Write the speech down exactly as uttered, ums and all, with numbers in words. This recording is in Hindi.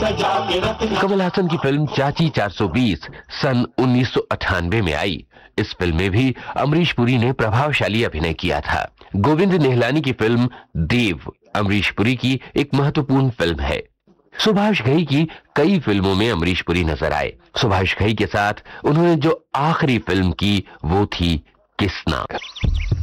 कमल हासन की फिल्म चाची चार सौ बीस सन उन्नीस सौ अट्ठानवे में आई। इस फिल्म में भी अमरीश पुरी ने प्रभावशाली अभिनय किया था। गोविंद निहलानी की फिल्म देव अमरीश पुरी की एक महत्वपूर्ण फिल्म है। सुभाष घई की कई फिल्मों में अमरीश पुरी नजर आए। सुभाष घई के साथ उन्होंने जो आखिरी फिल्म की वो थी किसना।